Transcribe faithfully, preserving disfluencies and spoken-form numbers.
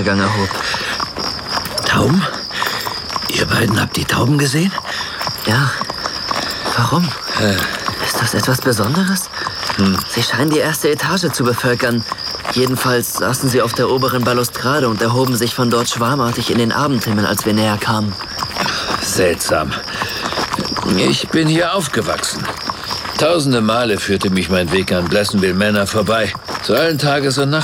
Untergang erhob. Tauben? Ihr beiden habt die Tauben gesehen? Ja. Warum? Äh. Ist das etwas Besonderes? Hm. Sie scheinen die erste Etage zu bevölkern. Jedenfalls saßen sie auf der oberen Balustrade und erhoben sich von dort schwarmartig in den Abendhimmel, als wir näher kamen. Seltsam. Ich bin hier aufgewachsen. Tausende Male führte mich mein Weg an Pleasantville Manor vorbei. Zu allen Tages- und Nacht.